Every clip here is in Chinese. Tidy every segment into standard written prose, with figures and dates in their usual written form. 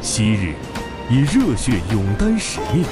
昔日以热血勇担使命，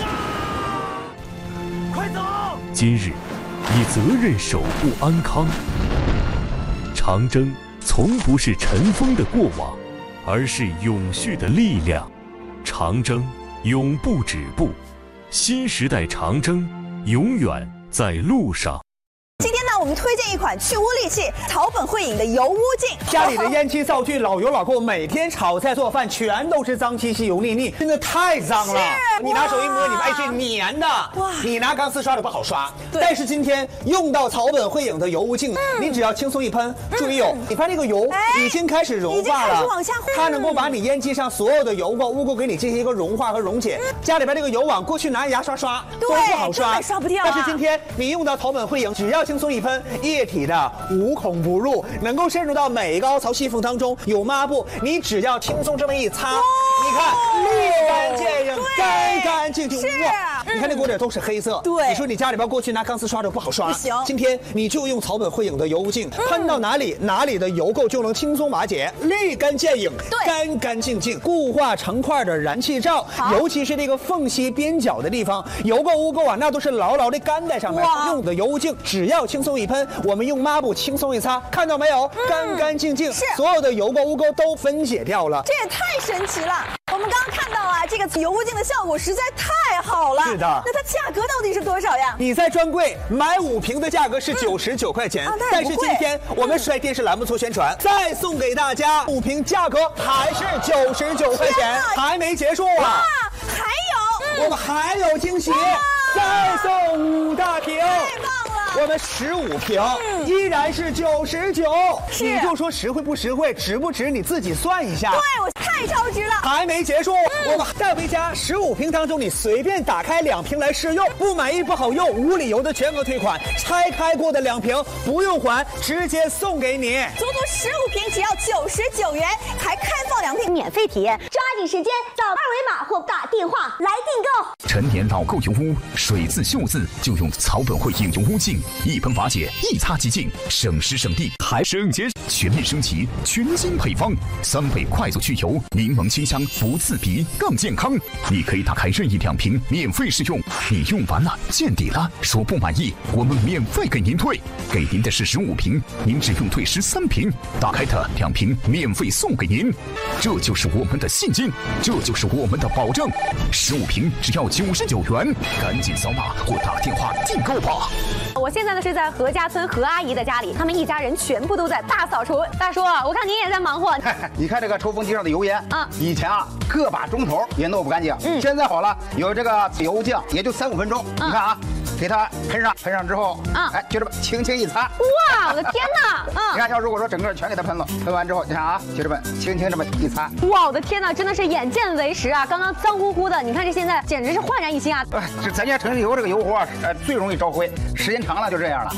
快走！ 今日以责任守护安康。长征从不是尘封的过往，而是永续的力量。长征永不止步，新时代长征永远在路上。 今天呢，我们推荐一款去污利器草本汇隐的油污净。 家里的烟气灶具老油老垢，每天炒菜做饭全都是脏兮兮油腻腻，真的太脏了。你拿手一摸，你发现是粘的。哇！你拿钢丝刷的不好刷。但是今天用到草本汇隐的油污净，你只要轻松一喷，注意哦，你看这个油已经开始融化了， 往下它能够把你烟机上所有的油垢污垢给你进行一个融化和溶解。家里边这个油网过去拿牙刷刷都不好刷， 刷不掉。 但是今天你用到草本汇隐，只要轻松一喷，液体的无孔不入，能够渗入到每一个凹槽细缝当中。有抹布，你只要轻松这么一擦，你看立竿见影，干干净净。哇！你看这锅底都是黑色。对，你说你家里边过去拿钢丝刷的不好刷，不行。今天你就用草本汇隐的油污净，喷到哪里的油垢就能轻松瓦解，立竿见影，干干净净，固化成块的燃气罩，尤其是这个缝隙边角的地方，油垢污垢啊，那都是牢牢的干在上面。用的油污净只要轻松一喷，我们用抹布轻松一擦，看到没有？干干净净，所有的油垢污垢都分解掉了。 这也太神奇了！我们刚刚看到啊，这个油污净的效果实在太好了。是的，那它价格到底是多少呀？ 你在专柜买5瓶的价格是99块钱，但是今天我们在电视栏目做宣传，再送给大家5瓶，价格还是99块钱，还没结束啊！ 还有， 我们还有惊喜，再送5大瓶。 太棒了！ 我们15瓶依然是99，你就说实惠不实惠，值不值你自己算一下。 对，我太超值了！ 还没结束，我们带回家15瓶当中，你随便打开2瓶来试用，不满意不好用，无理由的全额退款。拆开过的2瓶不用还，直接送给你。 足足15瓶只要99元，还开放2瓶免费体验，抓紧时间扫2维码或打电话来订购。 陈年老垢油污，水渍锈渍就用草本汇隐油污净，一喷瓦解，一擦即净，省时省力还省钱。全面升级，全新配方，3倍快速去油，柠檬清香，不刺鼻，更健康。你可以打开任意2瓶免费试用，你用完了见底了，说不满意，我们免费给您退，给您的是15瓶，您只用退13瓶，打开的2瓶免费送给您。这就是我们的信心，这就是我们的保证。15瓶只要99元，赶紧扫码或打电话订购吧。 我现在呢是在何家村何阿姨的家里，他们一家人全部都在大扫除。大叔，我看您也在忙活。 你看这个抽风机上的油烟啊，以前啊个把钟头也弄不干净，现在好了，有这个油污净也就3-5分钟。你看啊，给它喷上之后，哎，就这么轻轻一擦。 哇，我的天哪！ 你看，要如果说整个全给它喷了，喷完之后，你看啊，就这么轻轻这么一擦。 哇，我的天哪，真的是眼见为实啊！刚刚脏乎乎的，你看这现在简直是焕然一新啊！ 咱家城里油这个油活，最容易招灰，时间长了就这样了。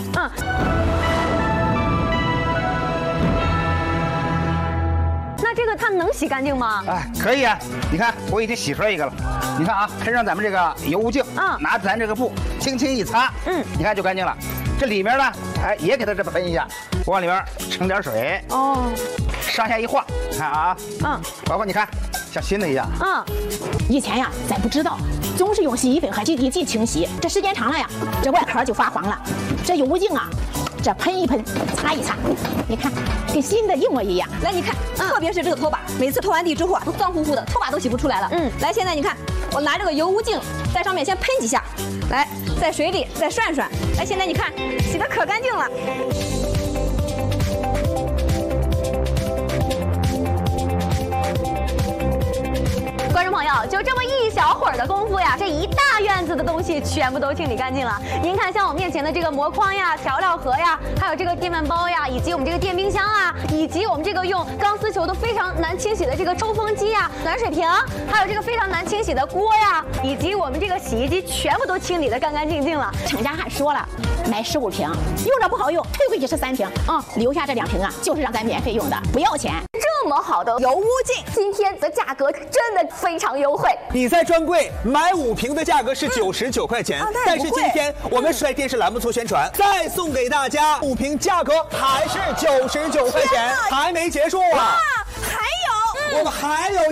那这个它能洗干净吗？ 哎，可以啊！你看，我已经洗出来一个了。你看啊，喷上咱们这个油污净，拿咱这个布轻轻一擦，你看就干净了。这里面呢，哎，也给它这么喷一下，往里面盛点水，上下一晃，看啊，包括你看，像新的一样。 以前呀，咱不知道，总是用洗衣粉和洗涤剂清洗，这时间长了呀，这外壳就发黄了。这油污净啊，这喷一喷，擦一擦，你看跟新的一模一样。 来，你看，特别是这个拖把，每次拖完地之后啊，都脏乎乎的，拖把都洗不出来了。来，现在你看，我拿这个油污净在上面先喷几下，来，在水里再涮涮。来，现在你看，洗得可干净了。 观众朋友，就这么一小会儿的功夫呀，这一大院子的东西全部都清理干净了。您看，像我面前的这个膜筐呀、调料盒呀，还有这个电饭煲呀，以及我们这个电冰箱啊，以及我们这个用钢丝球都非常难清洗的这个抽风机呀、暖水瓶，还有这个非常难清洗的锅呀，以及我们这个洗衣机，全部都清理得干干净净了。 厂家还说了，买15瓶，用着不好用，退回去是3瓶留下这2瓶啊，就是让咱免费用的，不要钱。 这么好的油污净，今天的价格真的非常优惠。 你在专柜买5瓶的价格是99块钱，但是今天我们在电视栏目做宣传，再送给大家5瓶，价格还是99块钱，还没结束啊！ 还有， 我们还有。